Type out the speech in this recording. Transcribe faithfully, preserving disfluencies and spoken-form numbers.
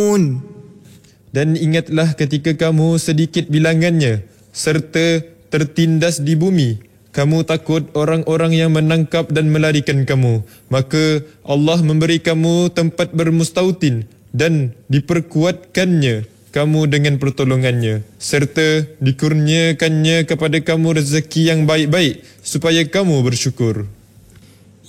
تعلمون. Dan ingatlah ketika kamu sedikit bilangannya serta tertindas di bumi, kamu takut orang-orang yang menangkap dan melarikan kamu. Maka Allah memberi kamu tempat bermustautin dan diperkuatkannya kamu dengan pertolongannya, serta dikurniakannya kepada kamu rezeki yang baik-baik supaya kamu bersyukur.